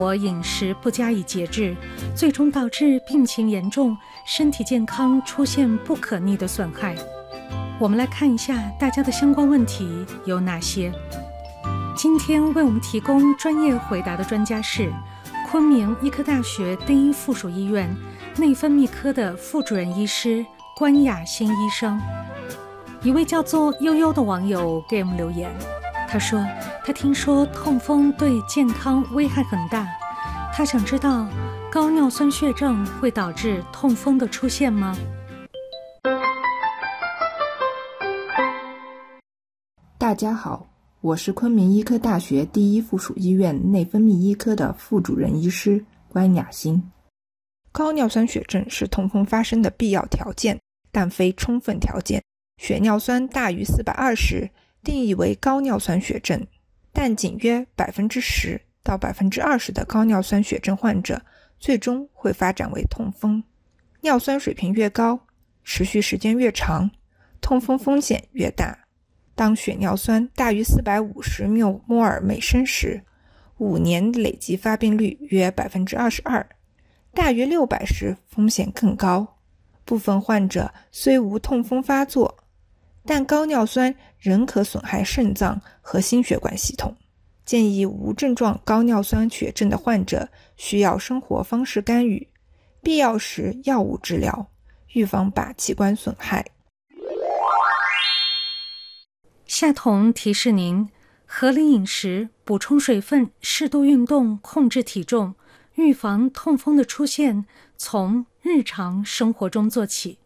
我饮食不加以节制，最终导致病情严重，身体健康出现不可逆的损害。我们来看一下大家的相关问题有哪些。今天为我们提供专业回答的专家是昆明医科大学第一附属医院内分泌科的副主任医师关雅欣医生。一位叫做悠悠的网友给我们留言，他说他听说痛风对健康危害很大，他想知道高尿酸血症会导致痛风的出现吗？ 大家好，我是昆明医科大学第一附属医院内分泌医科的副主任医师关雅欣。 高尿酸血症是痛风发生的必要条件，但非充分条件。血尿酸大于420定义为高尿酸血症，但仅约 10% 到 20% 的高尿酸血症患者最终会发展为痛风。尿酸水平越高，持续时间越长，痛风风险越大。当血尿酸大于450缪摩尔每升时，5年累计发病率约 22%， 大于600时风险更高。部分患者虽无痛风发作，但高尿酸仍可损害肾脏和心血管系统。建议无症状高尿酸血症的患者需要生活方式干预，必要时药物治疗，预防靶器官损害。 夏彤提示您，合理饮食、补充水分、适度运动、控制体重，预防痛风的出现，从日常生活中做起。